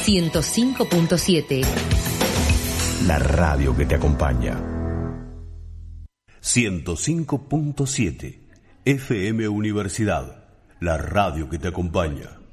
105.7. La radio que te acompaña. 105.7 FM Universidad. La radio que te acompaña.